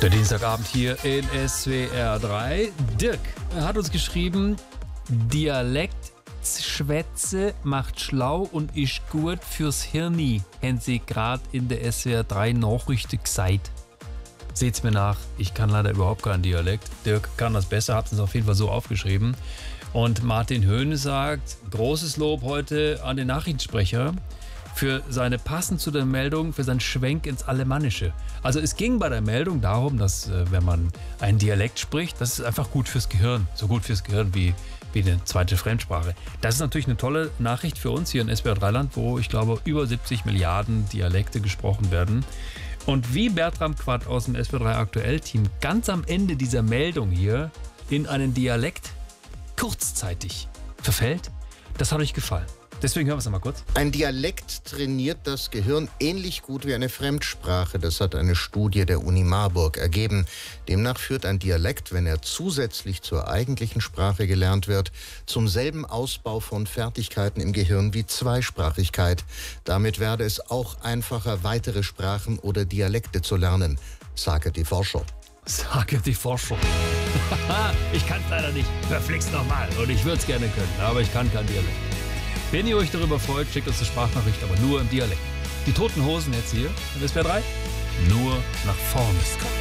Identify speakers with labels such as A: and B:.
A: Der Dienstagabend hier in SWR 3. Dirk hat uns geschrieben, Dialektschwätze macht schlau und ist gut fürs Hirni, haben sie gerade in der SWR 3 Nachrichten gesagt. Seht's mir nach, ich kann leider überhaupt keinen Dialekt. Dirk kann das besser, hab's uns auf jeden Fall so aufgeschrieben. Und Martin Höhne sagt, großes Lob heute an den Nachrichtensprecher für seine passend zu der Meldung, für seinen Schwenk ins Alemannische. Also es ging bei der Meldung darum, dass wenn man einen Dialekt spricht, das ist einfach gut fürs Gehirn. So gut fürs Gehirn wie eine zweite Fremdsprache. Das ist natürlich eine tolle Nachricht für uns hier in SWR 3 Land, wo ich glaube über 70 Milliarden Dialekte gesprochen werden. Und wie Bertram Quadt aus dem SWR 3 Aktuell-Team ganz am Ende dieser Meldung hier in einen Dialekt kurzzeitig verfällt, das hat euch gefallen. Deswegen hören wir es nochmal kurz.
B: Ein Dialekt trainiert das Gehirn ähnlich gut wie eine Fremdsprache. Das hat eine Studie der Uni Marburg ergeben. Demnach führt ein Dialekt, wenn er zusätzlich zur eigentlichen Sprache gelernt wird, zum selben Ausbau von Fertigkeiten im Gehirn wie Zweisprachigkeit. Damit werde es auch einfacher, weitere Sprachen oder Dialekte zu lernen, sagen die Forscher.
A: Sage die Forscher. Ich kann es leider nicht. Verflixt nochmal. Und ich würde es gerne können, aber ich kann kein Dialekt. Wenn ihr euch darüber freut, schickt uns eine Sprachnachricht, aber nur im Dialekt. Die Toten Hosen jetzt hier in SWR 3. Nur nach vorne.